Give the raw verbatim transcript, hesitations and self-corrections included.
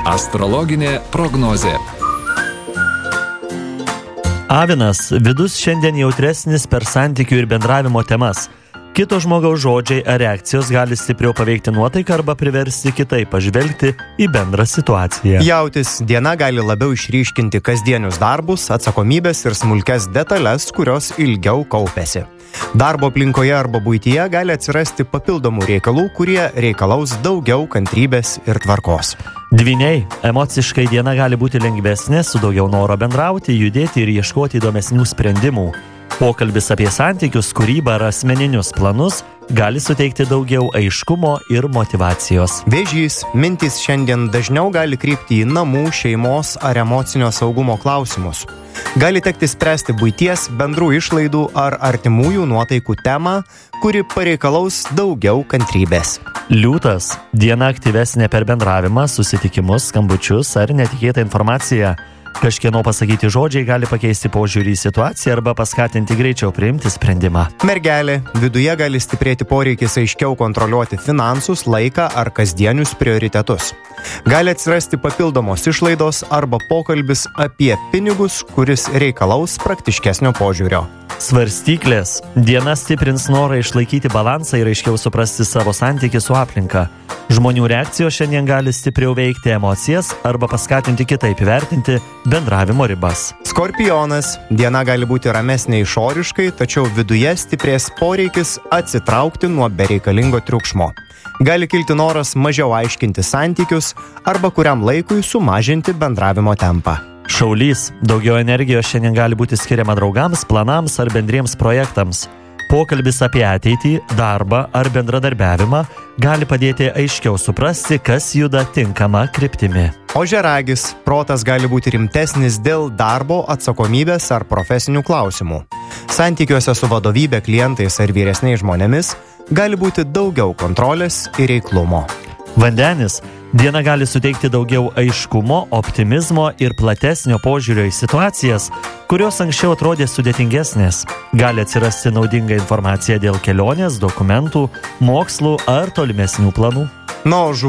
Astrologinė prognozė. Avinas, vidus šiandien jautresnis per santykių ir bendravimo temas. Kito žmogaus žodžiai ar reakcijos gali stipriau paveikti nuotaiką arba priversti kitaip pažvelgti į bendrą situaciją. Jautis, diena gali labiau išryškinti kasdienius darbus, atsakomybės ir smulkias detalės, kurios ilgiau kaupėsi. Darbo aplinkoje arba buityje gali atsirasti papildomų reikalų, kurie reikalaus daugiau kantrybės ir tvarkos. Dvyniai, emociškai diena gali būti lengvesnė, su daugiau noro bendrauti, judėti ir ieškoti įdomesnių sprendimų. Pokalbis apie santykius, kūrybą ar asmeninius planus gali suteikti daugiau aiškumo ir motyvacijos. Vėžys, mintys šiandien dažniau gali krypti į namų, šeimos ar emocinio saugumo klausimus. Gali tekti spręsti buities, bendrų išlaidų ar artimųjų nuotaikų temą, kuri pareikalaus daugiau kantrybės. Liūtas, diena aktyvesnė per bendravimą, susitikimus, skambučius ar netikėtą informaciją. Kažkieno pasakyti žodžiai gali pakeisti požiūrį į situaciją arba paskatinti greičiau priimti sprendimą. Mergelė, viduje gali stiprėti poreikis aiškiau kontroliuoti finansus, laiką ar kasdienius prioritetus. Gali atsirasti papildomos išlaidos arba pokalbis apie pinigus, kuris reikalaus praktiškesnio požiūrio. Svarstyklės, diena stiprins norą išlaikyti balansą ir aiškiau suprasti savo santykį su aplinka. Žmonių reakcijos šiandien gali stipriau veikti emocijas arba paskatinti kitaip įvertinti bendravimo ribas. Skorpionas, diena gali būti ramesnė išoriškai, tačiau viduje stiprės poreikis atsitraukti nuo bereikalingo triukšmo. Gali kilti noras mažiau aiškinti santykius arba kuriam laikui sumažinti bendravimo tempą. Šaulys, daugiau energijos šiandien gali būti skiriama draugams, planams ar bendriems projektams. Pokalbis apie ateitį, darbą ar bendradarbiavimą gali padėti aiškiau suprasti, kas juda tinkama kryptimi. Ožiaragis, protas gali būti rimtesnis dėl darbo, atsakomybės ar profesinių klausimų. Santykiuose su vadovybė, klientais ar vyresniais žmonėmis gali būti daugiau kontrolės ir reiklumo. Vandenis, diena gali suteikti daugiau aiškumo, optimizmo ir platesnio požiūrio į situacijas, kurios anksčiau atrodė sudėtingesnės. Gali atsirasti naudinga informacija dėl kelionės, dokumentų, mokslų ar tolimesnių planų. Na,